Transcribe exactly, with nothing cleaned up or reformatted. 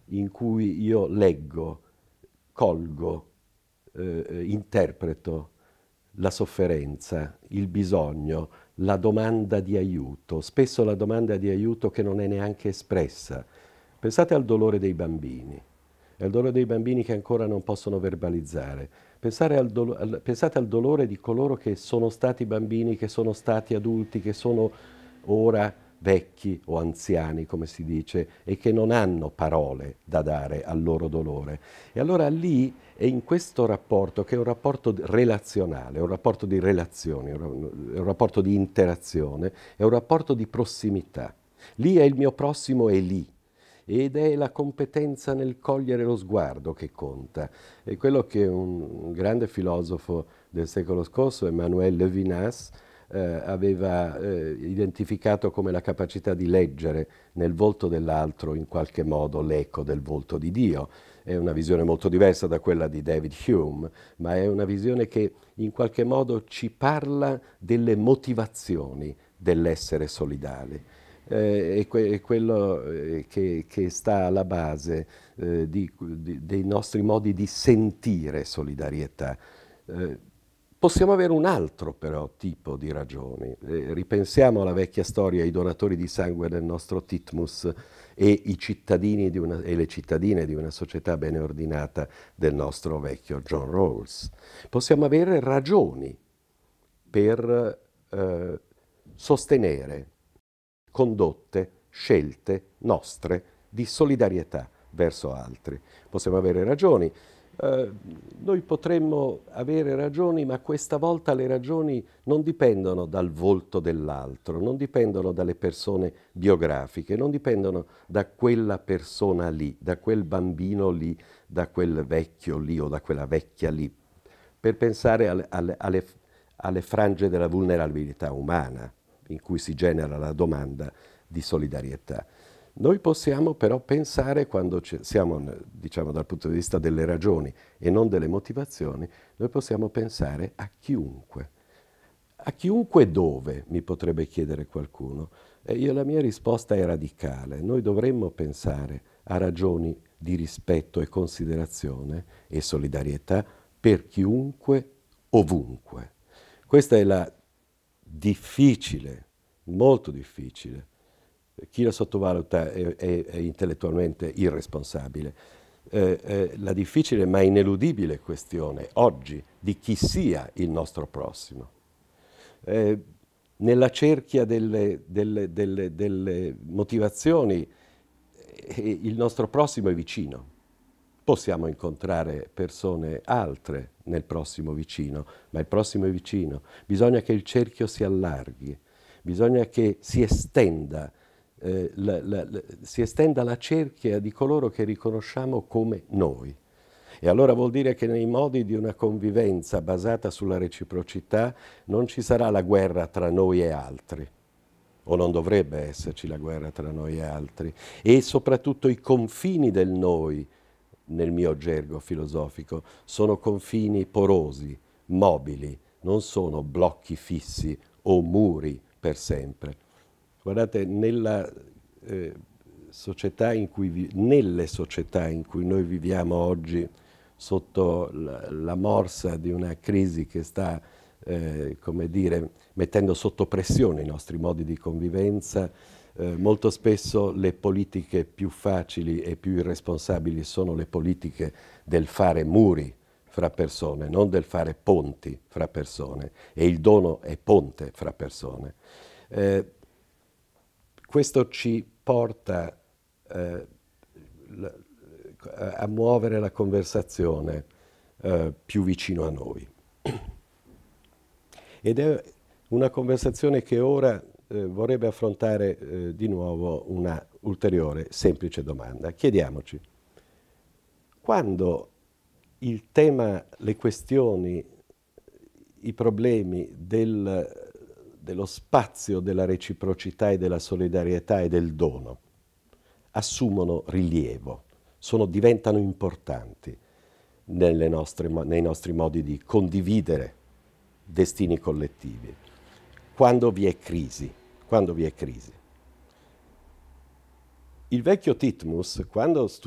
in cui io leggo, colgo, eh, interpreto la sofferenza, il bisogno, la domanda di aiuto, spesso la domanda di aiuto che non è neanche espressa. Pensate al dolore dei bambini, al dolore dei bambini che ancora non possono verbalizzare. Pensare al dolo- al- pensate al dolore di coloro che sono stati bambini, che sono stati adulti, che sono ora vecchi o anziani, come si dice, e che non hanno parole da dare al loro dolore. E allora lì è in questo rapporto, che è un rapporto relazionale, è un rapporto di relazioni, è un rapporto di interazione, è un rapporto di prossimità. Lì è il mio prossimo, è lì. Ed è la competenza nel cogliere lo sguardo che conta. È quello che un grande filosofo del secolo scorso, Emmanuel Levinas, eh, aveva eh, identificato come la capacità di leggere nel volto dell'altro in qualche modo l'eco del volto di Dio. È una visione molto diversa da quella di David Hume, ma è una visione che in qualche modo ci parla delle motivazioni dell'essere solidali. Eh, è, que- è quello eh, che, che sta alla base eh, di- di- dei nostri modi di sentire solidarietà. Eh, Possiamo avere un altro però tipo di ragioni. Eh, ripensiamo alla vecchia storia, i donatori di sangue del nostro Titmus e, i cittadini di una, e le cittadine di una società bene ordinata del nostro vecchio John Rawls. Possiamo avere ragioni per eh, sostenere condotte, scelte nostre di solidarietà verso altri. Possiamo avere ragioni. Eh, noi potremmo avere ragioni, ma questa volta le ragioni non dipendono dal volto dell'altro, non dipendono dalle persone biografiche, non dipendono da quella persona lì, da quel bambino lì, da quel vecchio lì o da quella vecchia lì, per pensare alle, alle, alle, alle frange della vulnerabilità umana in cui si genera la domanda di solidarietà. Noi possiamo però pensare, quando siamo, diciamo, dal punto di vista delle ragioni e non delle motivazioni, noi possiamo pensare a chiunque. A chiunque dove, mi potrebbe chiedere qualcuno. E io la mia risposta è radicale. Noi dovremmo pensare a ragioni di rispetto e considerazione e solidarietà per chiunque, ovunque. Questa è la difficile, molto difficile. Chi la sottovaluta è, è, è intellettualmente irresponsabile. Eh, eh, la difficile ma ineludibile questione oggi di chi sia il nostro prossimo. Eh, Nella cerchia delle, delle, delle, delle motivazioni eh, il nostro prossimo è vicino. Possiamo incontrare persone altre nel prossimo vicino, ma il prossimo è vicino. Bisogna che il cerchio si allarghi, bisogna che si estenda, eh, la, la, la, si estenda la cerchia di coloro che riconosciamo come noi. E allora vuol dire che nei modi di una convivenza basata sulla reciprocità non ci sarà la guerra tra noi e altri, o non dovrebbe esserci la guerra tra noi e altri, e soprattutto i confini del noi, nel mio gergo filosofico, sono confini porosi, mobili, non sono blocchi fissi o muri per sempre. Guardate, nella eh, società in cui vi- nelle società in cui noi viviamo oggi, sotto la, la morsa di una crisi che sta, eh, come dire, mettendo sotto pressione i nostri modi di convivenza, eh, molto spesso le politiche più facili e più irresponsabili sono le politiche del fare muri fra persone, non del fare ponti fra persone. E il dono è ponte fra persone. Eh, Questo ci porta eh, la- a muovere la conversazione eh, più vicino a noi. Ed è una conversazione che ora eh, vorrebbe affrontare eh, di nuovo una ulteriore semplice domanda. Chiediamoci, quando il tema, le questioni, i problemi del, dello spazio della reciprocità e della solidarietà e del dono assumono rilievo, sono, diventano importanti nelle nostre, nei nostri modi di condividere destini collettivi. Quando vi è crisi, quando vi è crisi. Il vecchio Titmus, quando